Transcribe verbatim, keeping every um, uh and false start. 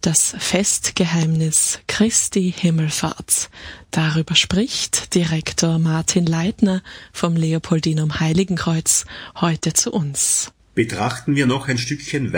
Das Festgeheimnis Christi Himmelfahrt. Darüber spricht Direktor Martin Leitner vom Leopoldinum Heiligenkreuz heute zu uns. Betrachten wir noch ein Stückchen